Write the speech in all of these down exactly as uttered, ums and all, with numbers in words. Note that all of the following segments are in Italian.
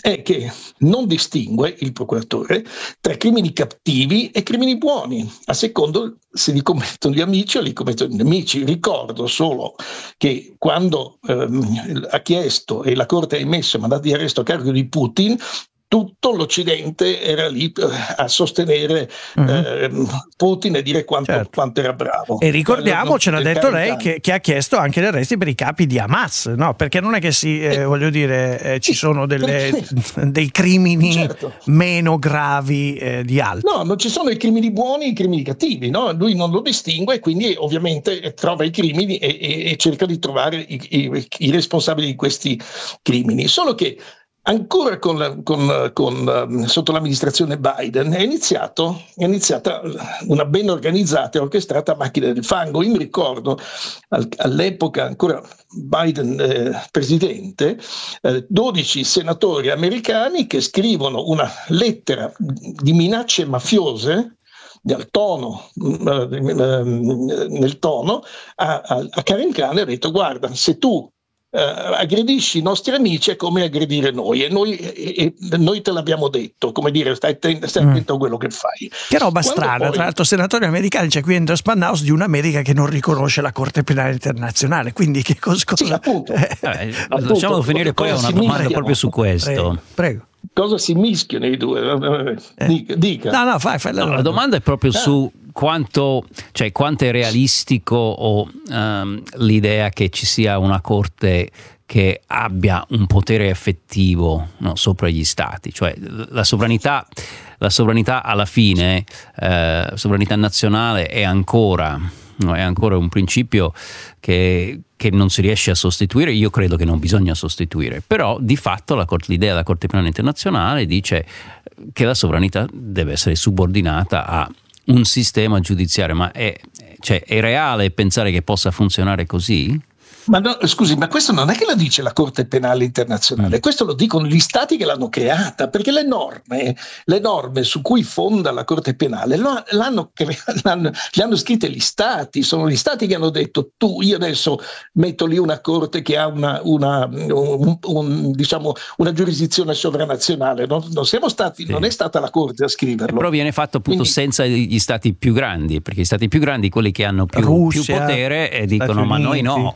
è che non distingue il procuratore tra crimini cattivi e crimini buoni, a secondo se li commettono gli amici o li commettono gli nemici. Ricordo solo che quando ehm, ha chiesto e la Corte ha emesso mandato di arresto a carico di Putin, tutto l'Occidente era lì a sostenere uh-huh. eh, Putin e dire quanto, certo. quanto era bravo. E ricordiamo, ce l'ha detto lei, che, che ha chiesto anche gli arresti per i capi di Hamas, no? Perché non è che si, eh, voglio dire, eh, ci sono delle, dei crimini certo. meno gravi eh, di altri. No, non ci sono i crimini buoni e i crimini cattivi, no? Lui non lo distingue e quindi ovviamente trova i crimini e, e, e cerca di trovare i, i, i responsabili di questi crimini. Solo che ancora con, con, con, sotto l'amministrazione Biden è, iniziato, è iniziata una ben organizzata e orchestrata macchina del fango. Io mi ricordo al, all'epoca ancora Biden eh, presidente, eh, dodici senatori americani che scrivono una lettera di minacce mafiose nel tono, nel tono a, a, a Karim Khan, e ha detto: guarda, se tu Uh, aggredisci i nostri amici è come aggredire noi e noi, e, e noi te l'abbiamo detto, come dire, stai, stai mm. attento a quello che fai. Che roba Quando strana, poi... tra l'altro senatori americani, c'è qui Andrew Spanhaus di un'America che non riconosce la Corte Penale Internazionale, quindi che cosa... Sì, appunto. Eh, appunto lasciamo finire poi a una domanda proprio su questo. Prego, prego. Cosa si mischiano i due? Dica. dica. No, no, fai, fai la, no, la domanda è proprio ah. su quanto, cioè, quanto è realistico o um, l'idea che ci sia una corte che abbia un potere effettivo, no, sopra gli stati, cioè la sovranità, la sovranità alla fine, eh, sovranità nazionale è ancora, no, è ancora un principio che che non si riesce a sostituire. Io credo che non bisogna sostituire, però di fatto la Corte, l'idea della Corte Penale Internazionale dice che la sovranità deve essere subordinata a un sistema giudiziario. Ma è, cioè, è reale pensare che possa funzionare così? Ma no, scusi, ma questo non è che lo dice la Corte Penale Internazionale, mm. questo lo dicono gli stati che l'hanno creata, perché le norme, le norme su cui fonda la Corte Penale lo, l'hanno, l'hanno, le hanno scritte gli stati, sono gli stati che hanno detto: tu, io adesso metto lì una Corte che ha una, una, un, un, diciamo, una giurisdizione sovranazionale, no? Non siamo stati, sì. non è stata la Corte a scriverlo. Però viene fatto appunto Quindi, senza gli stati più grandi, perché gli stati più grandi, quelli che hanno più, Russia, più potere, e dicono: ma noi no.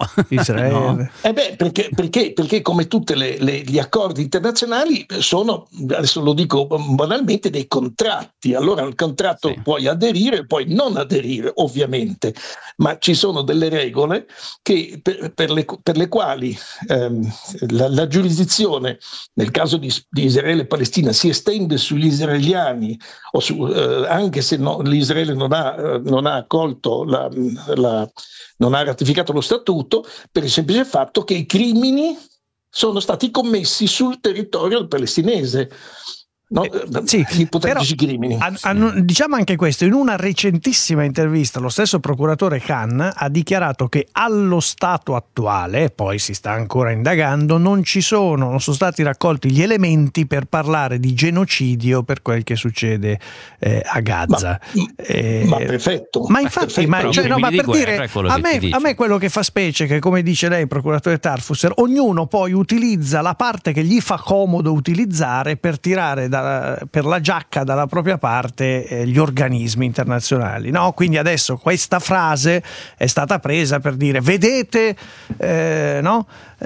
No. Eh beh, perché, perché, perché come tutti gli accordi internazionali sono, adesso lo dico banalmente, dei contratti. Allora il contratto sì. puoi aderire e puoi non aderire, ovviamente, ma ci sono delle regole che, per, per, le, per le quali ehm, la, la giurisdizione nel caso di, di Israele e Palestina si estende sugli israeliani, o su, eh, anche se no, l'Israele non ha, eh, non ha accolto la, la non ha ratificato lo statuto, per il semplice fatto che i crimini sono stati commessi sul territorio palestinese. No? Eh, sì, gli ipotetici crimini. A, a, diciamo anche questo: in una recentissima intervista lo stesso procuratore Khan ha dichiarato che allo stato attuale, poi si sta ancora indagando, non ci sono, non sono stati raccolti gli elementi per parlare di genocidio per quel che succede eh, a Gaza. Ma, eh, ma perfetto. Ma infatti, ma, cioè, no, ma per dire, a me, a me quello che fa specie, che come dice lei, procuratore Tarfusser, ognuno poi utilizza la parte che gli fa comodo utilizzare per tirare da per la giacca dalla propria parte eh, gli organismi internazionali, no? Quindi adesso questa frase è stata presa per dire: vedete, eh, no?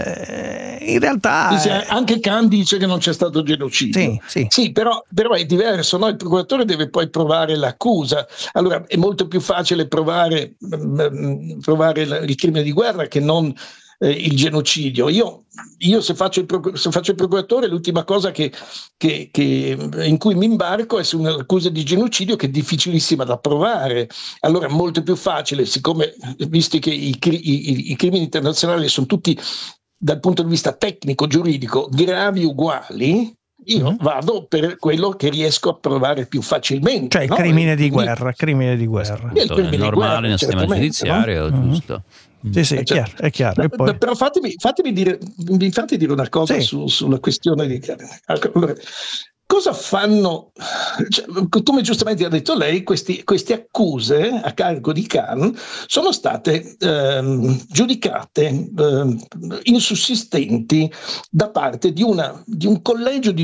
Eh, in realtà sì, sì, anche Khan dice che non c'è stato genocidio. Sì, sì. sì però, però è diverso, no? Il procuratore deve poi provare l'accusa. Allora è molto più facile provare, mh, provare il crimine di guerra che non Eh, il genocidio. Io, io se, faccio il, se faccio il procuratore, l'ultima cosa che, che, che in cui mi imbarco è su un'accusa di genocidio che è difficilissima da provare. Allora è molto più facile, siccome visto che i, i, i crimini internazionali sono tutti dal punto di vista tecnico giuridico gravi uguali, io mm-hmm. vado per quello che riesco a provare più facilmente. Cioè no? il crimine di guerra, crimine di guerra. È il crimine normale di guerra, nel sistema giudiziario, no? giusto. Sì, sì, è chiaro, è chiaro. E poi... Però fatemi, fatemi, dire, fatemi dire una cosa sì. su, sulla questione di... Allora, cosa fanno, cioè, come giustamente ha detto lei, questi, queste accuse a carico di Khan sono state ehm, giudicate ehm, insussistenti da parte di, una, di un collegio di